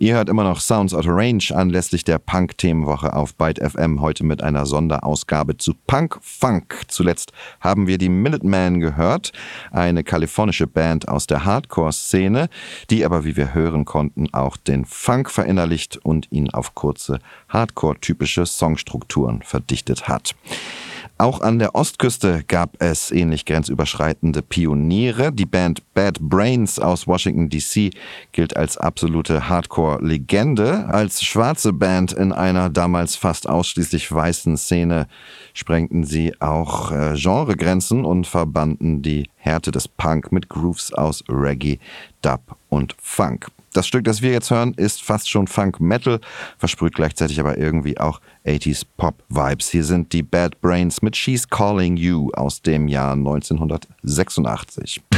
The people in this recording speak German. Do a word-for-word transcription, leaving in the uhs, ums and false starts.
Ihr hört immer noch Sounds Out of Range anlässlich der Punk-Themenwoche auf Byte F M, heute mit einer Sonderausgabe zu Punk-Funk. Zuletzt haben wir die Minutemen gehört, eine kalifornische Band aus der Hardcore-Szene, die aber, wie wir hören konnten, auch den Funk verinnerlicht und ihn auf kurze Hardcore-typische Songstrukturen verdichtet hat. Auch an der Ostküste gab es ähnlich grenzüberschreitende Pioniere. Die Band Bad Brains aus Washington D C gilt als absolute Hardcore-Legende. Als schwarze Band in einer damals fast ausschließlich weißen Szene sprengten sie auch äh, Genregrenzen und verbanden die Härte des Punk mit Grooves aus Reggae, Dub und Funk. Das Stück, das wir jetzt hören, ist fast schon Funk-Metal, versprüht gleichzeitig aber irgendwie auch achtziger Pop-Vibes. Hier sind die Bad Brains mit She's Calling You aus dem Jahr neunzehnhundertsechsundachtzig.